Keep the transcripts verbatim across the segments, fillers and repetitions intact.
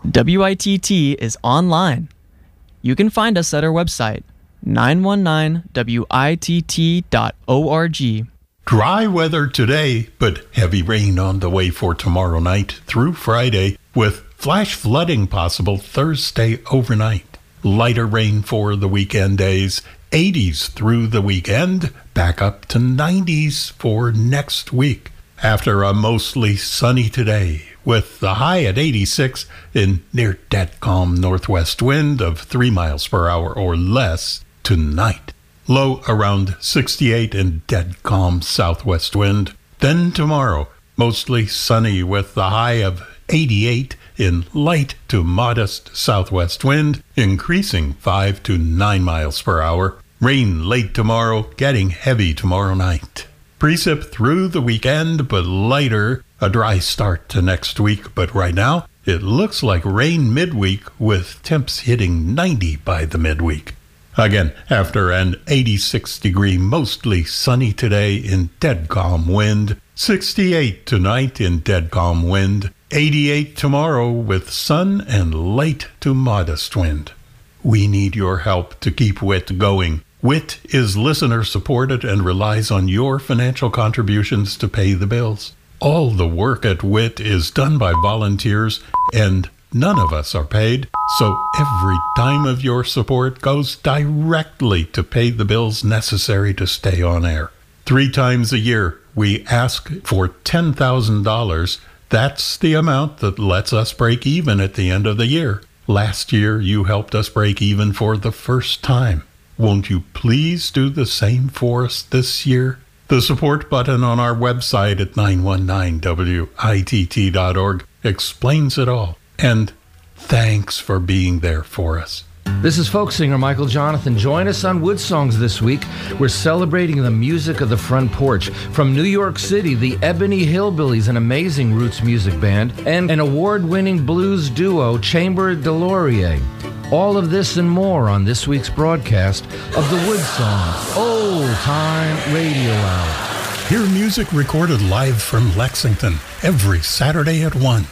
W I T T is online. You can find us at our website, nine one nine W I T T dot org. Dry weather today, but heavy rain on the way for tomorrow night through Friday, with flash flooding possible Thursday overnight. Lighter rain for the weekend days, eighties through the weekend, back up to nineties for next week. After a mostly sunny today, with the high at eighty-six in near dead calm northwest wind of three miles per hour or less tonight. Low around sixty-eight in dead calm southwest wind. Then tomorrow, mostly sunny with the high of eighty-eight in light to modest southwest wind, increasing five to nine miles per hour. Rain late tomorrow, getting heavy tomorrow night. Precip through the weekend, but lighter. A dry start to next week, but right now, it looks like rain midweek with temps hitting ninety by the midweek. Again, after an eighty-six degree, mostly sunny today in dead calm wind, sixty-eight tonight in dead calm wind, eighty-eight tomorrow with sun and light to modest wind. We need your help to keep W I T going. W I T is listener supported and relies on your financial contributions to pay the bills. All the work at W I T is done by volunteers, and none of us are paid, so every dime of your support goes directly to pay the bills necessary to stay on air. Three times a year, we ask for ten thousand dollars. That's the amount that lets us break even at the end of the year. Last year, you helped us break even for the first time. Won't you please do the same for us this year? The support button on our website at nine one nine W I T T dot org explains it all. And thanks for being there for us. This is folk singer Michael Jonathan. Join us on Wood Songs this week. We're celebrating the music of the front porch. From New York City, the Ebony Hillbillies, an amazing roots music band, and an award-winning blues duo, Chamber de Laurier. All of this and more on this week's broadcast of the Wood Songs Old Time Radio Hour. Hear music recorded live from Lexington every Saturday at one.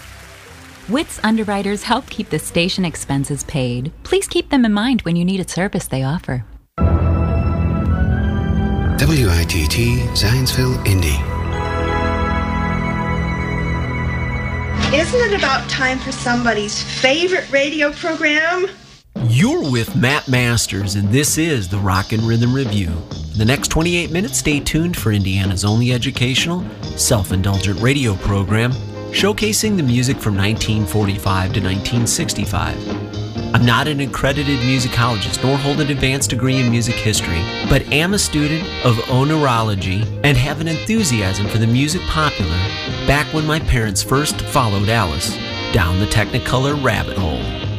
W I T's underwriters help keep the station expenses paid. Please keep them in mind when you need a service they offer. W I T T, Zionsville, Indy. Isn't it about time for somebody's favorite radio program? You're with Matt Masters, and this is the Rockin' Rhythm Review. In the next twenty-eight minutes, stay tuned for Indiana's only educational, self-indulgent radio program, showcasing the music from nineteen forty-five to nineteen sixty-five. I'm not an accredited musicologist nor hold an advanced degree in music history, but am a student of onorology and have an enthusiasm for the music popular back when my parents first followed Alice down the Technicolor rabbit hole.